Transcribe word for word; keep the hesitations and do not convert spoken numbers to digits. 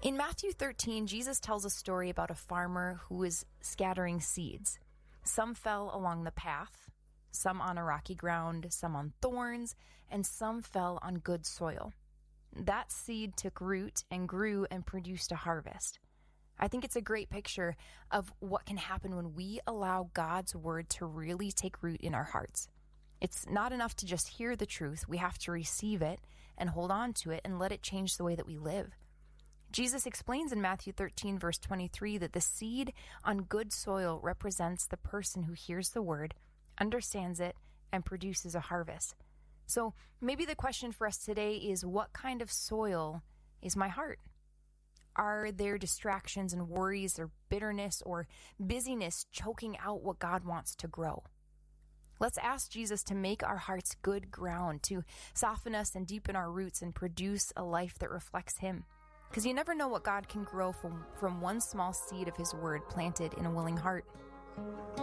In Matthew thirteen, Jesus tells a story about a farmer who is scattering seeds. Some fell along the path, some on a rocky ground, some on thorns, and some fell on good soil. That seed took root and grew and produced a harvest. I think it's a great picture of what can happen when we allow God's word to really take root in our hearts. It's not enough to just hear the truth. We have to receive it and hold on to it and let it change the way that we live. Jesus explains in Matthew thirteen, verse twenty-three, that the seed on good soil represents the person who hears the word, understands it, and produces a harvest. So maybe the question for us today is, what kind of soil is my heart? Are there distractions and worries or bitterness or busyness choking out what God wants to grow? Let's ask Jesus to make our hearts good ground, to soften us and deepen our roots and produce a life that reflects him. Because you never know what God can grow from, from one small seed of his word planted in a willing heart.